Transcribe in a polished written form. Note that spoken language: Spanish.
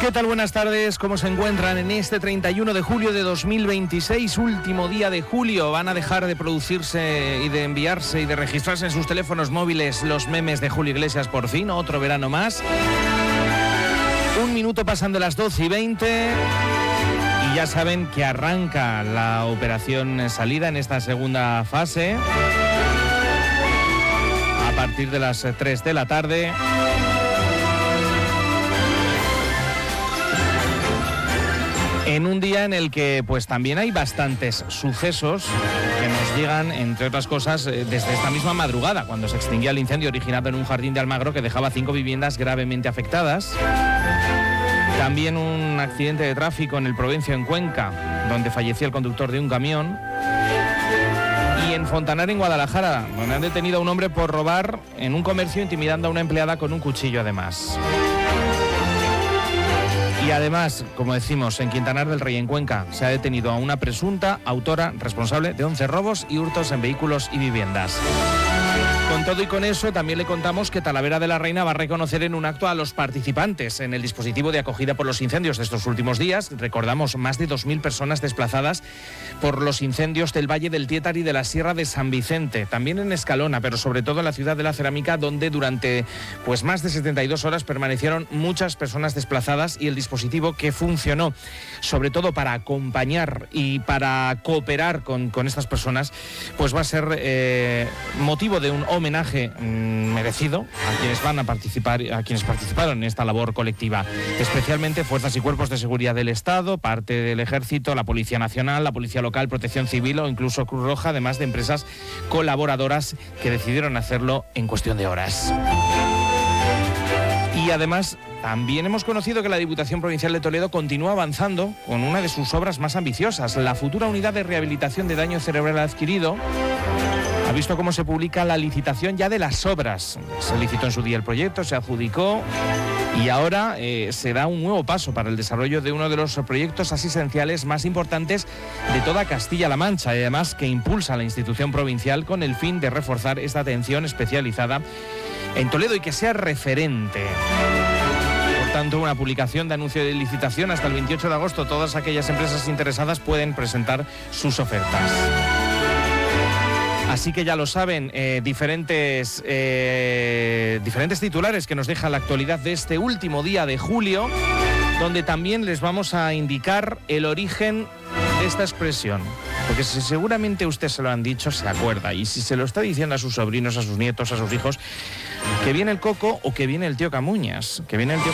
¿Qué tal? Buenas tardes. ¿Cómo se encuentran en este 31 de julio de 2026, último día de julio? Van a dejar de producirse y de enviarse y de registrarse en sus teléfonos móviles los memes de Julio Iglesias por fin, otro verano más. Un minuto pasando las 12:20 y ya saben que arranca la operación salida en esta segunda fase a partir de las 3 de la tarde. En un día en el que pues también hay bastantes sucesos que nos llegan, entre otras cosas, desde esta misma madrugada, cuando se extinguía el incendio originado en un jardín de Almagro que dejaba 5 viviendas gravemente afectadas. También un accidente de tráfico en el Provencio, en Cuenca, donde falleció el conductor de un camión. Y en Fontanar, en Guadalajara, donde han detenido a un hombre por robar en un comercio, intimidando a una empleada con un cuchillo además. Y además, como decimos, en Quintanar del Rey, en Cuenca, se ha detenido a una presunta autora responsable de 11 robos y hurtos en vehículos y viviendas. Con todo y con eso, también le contamos que Talavera de la Reina va a reconocer en un acto a los participantes en el dispositivo de acogida por los incendios de estos últimos días. Recordamos, más de 2.000 personas desplazadas por los incendios del Valle del Tiétar y de la Sierra de San Vicente. También en Escalona, pero sobre todo en la ciudad de la Cerámica, donde durante más de 72 horas permanecieron muchas personas desplazadas, y el dispositivo que funcionó sobre todo para acompañar y para cooperar con estas personas, pues va a ser motivo de un homenaje merecido a quienes van a participar, a quienes participaron en esta labor colectiva, especialmente fuerzas y cuerpos de seguridad del Estado, parte del Ejército, la Policía Nacional, la Policía Local, Protección Civil o incluso Cruz Roja, además de empresas colaboradoras que decidieron hacerlo en cuestión de horas. Y además, también hemos conocido que la Diputación Provincial de Toledo continúa avanzando con una de sus obras más ambiciosas, la futura unidad de rehabilitación de daño cerebral adquirido. Ha visto cómo se publica la licitación ya de las obras. Se licitó en su día el proyecto, se adjudicó y ahora se da un nuevo paso para el desarrollo de uno de los proyectos asistenciales más importantes de toda Castilla-La Mancha, y además que impulsa la institución provincial con el fin de reforzar esta atención especializada en Toledo y que sea referente. Por tanto, una publicación de anuncio de licitación hasta el 28 de agosto. Todas aquellas empresas interesadas pueden presentar sus ofertas. Así que ya lo saben, diferentes titulares que nos deja la actualidad de este último día de julio, donde también les vamos a indicar el origen de esta expresión. Porque si seguramente usted se lo han dicho, se acuerda. Y si se lo está diciendo a sus sobrinos, a sus nietos, a sus hijos, que viene el coco o que viene el tío Camuñas, que viene el tío